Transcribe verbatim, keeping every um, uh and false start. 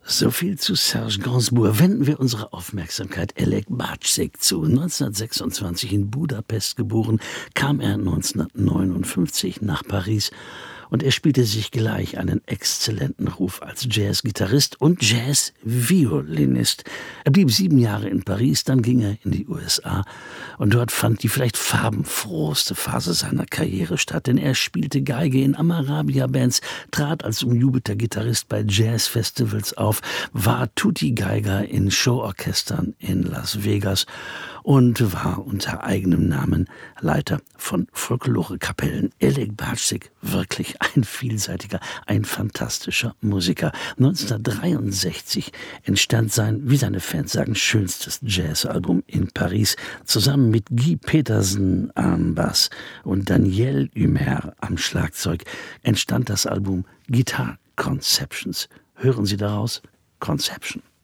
So viel zu Serge Gainsbourg. Wenden wir unsere Aufmerksamkeit Elek Bacik zu. neunzehnhundertsechsundzwanzig in Budapest geboren, kam er neunzehnhundertneunundfünfzig nach Paris und er spielte sich gleich einen exzellenten Ruf als Jazzgitarrist und Jazzviolinist. Er blieb sieben Jahre in Paris, dann ging er in die U S A und dort fand die vielleicht farbenfrohste Phase seiner Karriere statt, denn er spielte Geige in Amarabia-Bands, trat als umjubelter Gitarrist bei Jazzfestivals auf, war Tutti-Geiger in Showorchestern in Las Vegas und war unter eigenem Namen Leiter von Folklorekapellen. Elek Bacik, wirklich ein vielseitiger, ein fantastischer Musiker. neunzehnhundertdreiundsechzig entstand sein, wie seine Fans sagen, schönstes Jazzalbum in Paris. Zusammen mit Guy Petersen am Bass und Daniel Humer am Schlagzeug entstand das Album Guitar Conceptions. Hören Sie daraus Conception.